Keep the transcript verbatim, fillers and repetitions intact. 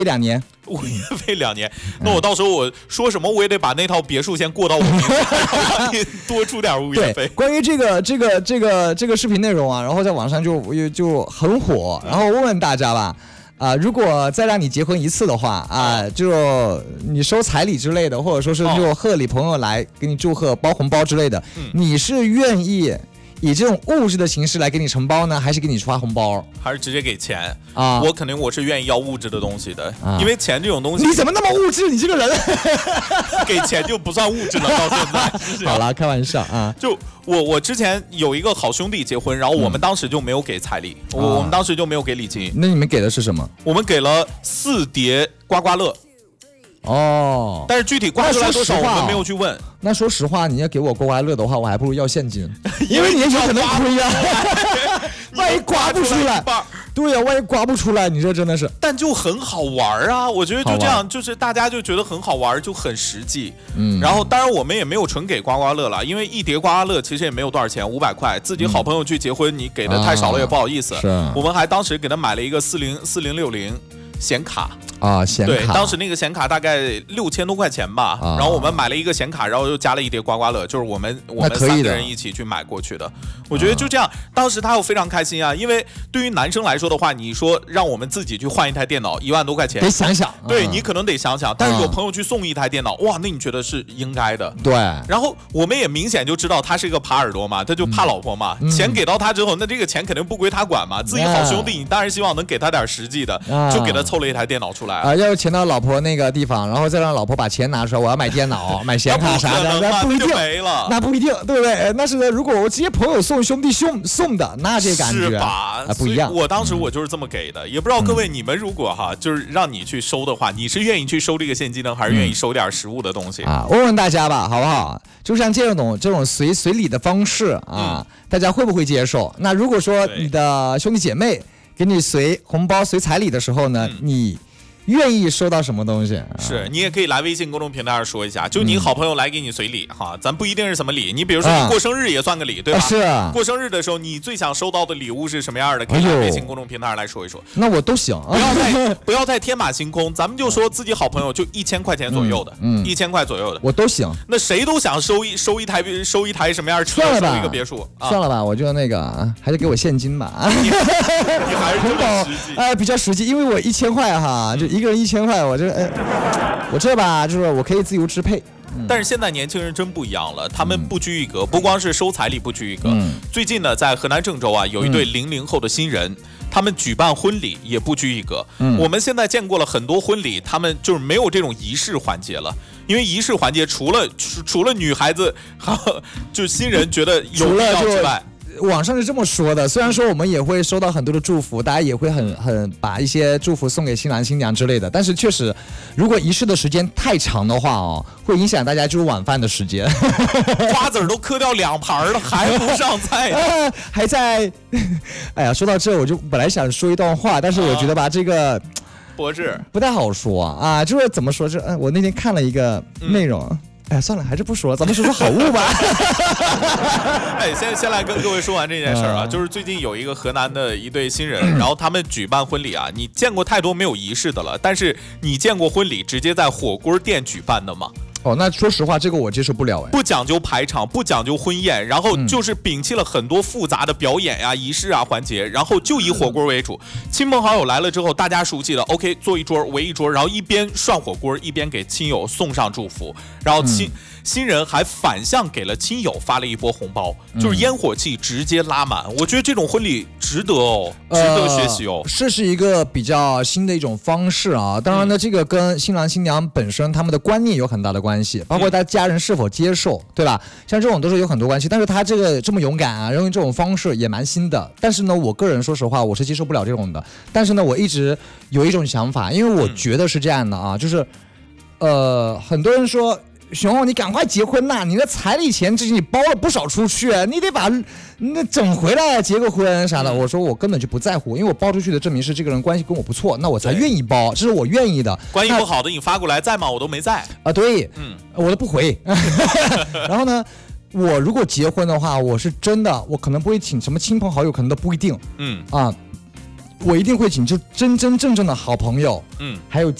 两年， 物业费两年，那我到时候我说什么我也得把那套别墅先过到我名字，让你多出点物业费。 对，关于这个这个这个这个视频内容啊，然后在网上就就很火，然后问问大家吧。啊、呃，如果再让你结婚一次的话啊、呃，就你收彩礼之类的，或者说是就贺礼朋友来给你祝贺、包红包之类的，嗯、你是愿意以这种物质的形式来给你承包呢，还是给你发红包， 还是直接给钱啊？ 我肯定我是愿意要物质的东西的，啊、因为钱这种东西， 你怎么那么物质？你这个人， 给钱就不算物质了，到现在。 好了，开玩笑啊。 就我我之前有一个好兄弟结婚，然后我们当时就没有给彩礼，嗯、我我们当时就没有给礼金。 那你们给的是什么？ 我们给了四叠刮刮乐。 哦， 但是具体刮出来多少我们没有去问。 那说实话，你要给我刮刮乐的话，我还不如要现金，因为你也有可能亏呀、啊。万一刮不出来，对呀、啊，万一刮不出来，你这真的是。 但就很好玩啊，我觉得就这样，就是大家就觉得很好玩，就很实际。嗯。然后当然我们也没有纯给刮刮乐了，因为一叠刮刮乐其实也没有多少钱，五百块，自己好朋友去结婚，你给的太少了也不好意思。 是、啊。 我们还当时给他买了一个四零四零六零。显卡啊，显卡， 对，当时那个显卡大概六千多块钱吧，啊、然后我们买了一个显卡，然后又加了一叠刮刮乐，就是我们我们三个人一起去买过去的。我觉得就这样，当时他又非常开心啊，因为对于男生来说的话，你说让我们自己去换一台电脑，一万多块钱， 得想想， 对、嗯、你可能得想想，但是有朋友去送一台电脑，哇，那你觉得是应该的， 对。 然后我们也明显就知道他是一个耙耳朵嘛，他就怕老婆嘛，嗯、钱给到他之后，那这个钱肯定不归他管嘛，自己好兄弟，你当然希望能给他点实际的，啊、就给他凑了一台电脑出来。 啊，要钱到老婆那个地方，然后再让老婆把钱拿出来，我要买电脑、买显卡啥的， 那不一定， 没了， 那不一定，对不对？那是如果我直接朋友送兄弟送送的，那这感觉是吧？ 啊，不一样。 我当时我就是这么给的，也不知道各位你们如果哈，就是让你去收的话，你是愿意去收这个现金呢，还是愿意收点实物的东西啊？问问大家吧，好不好？就像这种这种随随礼的方式啊，大家会不会接受？那如果说你的兄弟姐妹给你随红包、随彩礼的时候呢，你愿意收到什么东西？ 是你也可以来微信公众平台上说一下，就你好朋友来给你随礼、嗯、哈，咱不一定是什么礼，你比如说你过生日也算个礼，啊、对吧？ 是啊。 过生日的时候，你最想收到的礼物是什么样的？可以来微信公众平台上来说一说。 那我都行， 不要太不要太天马行空，咱们就说自己好朋友就一千块钱左右的，嗯，一千块左右的， 我都行。 那谁都想收一收一台收一台什么样的车，收一个别墅， 啊、算了吧，我就那个还是给我现金吧。 你, 你还是这么实际， 哎、呃，比较实际，因为我一千块哈，就一个人一千块。我这哎，我这吧，就是我可以自由支配。 嗯、但是现在年轻人真不一样了，他们不拘一格，不光是收彩礼不拘一格。嗯、最近呢，在河南郑州啊，有一对零零后的新人，嗯、他们举办婚礼也不拘一格。嗯、我们现在见过了很多婚礼，他们就是没有这种仪式环节了，因为仪式环节除了除除了女孩子，就新人觉得有必要之外。 网上是这么说的，虽然说我们也会收到很多的祝福，大家也会很很把一些祝福送给新郎新娘之类的，但是确实，如果仪式的时间太长的话哦，会影响大家就是晚饭的时间。 瓜子都嗑掉两盘了，还不上菜、 啊，还在。哎呀，说到这，我就本来想说一段话，但是我觉得吧，这个博士不太好说啊，就是怎么说？这我那天看了一个内容。嗯哎，算了，还是不说了，咱们说说好物吧。 哎，先先来跟各位说完这件事儿啊，就是最近有一个河南的一对新人，然后他们举办婚礼啊，你见过太多没有仪式的了，但是你见过婚礼直接在火锅店举办的吗？ 哦，那说实话，这个我接受不了哎。 不讲究排场，不讲究婚宴，然后就是摒弃了很多复杂的表演呀、啊、仪式啊环节，然后就以火锅为主。亲朋好友来了之后，大家熟悉了 ，OK， 坐一桌围一桌，然后一边涮火锅，一边给亲友送上祝福，然后亲。嗯新人还反向给了亲友发了一波红包，就是烟火气直接拉满。我觉得这种婚礼值得哦，值得学习哦。 这、呃、是一个比较新的一种方式啊。当然呢，这个跟新郎新娘本身他们的观念有很大的关系，包括他家人是否接受，对吧？像这种都是有很多关系。但是他这个这么勇敢啊，用这种方式也蛮新的。但是呢，我个人说实话，我是接受不了这种的。但是呢，我一直有一种想法，因为我觉得是这样的啊，就是呃，很多人说。熊，你赶快结婚呐！你的彩礼钱这你包了不少出去，你得把那整回来结个婚啥的。嗯、我说我根本就不在乎，因为我包出去的证明是这个人关系跟我不错，那我才愿意包，这是我愿意的。 关系不好的你发过来在吗？我都没在啊。对，嗯，我都不回。然后呢，我如果结婚的话，我是真的，我可能不会请什么亲朋好友，可能都不一定。嗯啊。 我一定会请就真真正正的好朋友， 嗯， 还有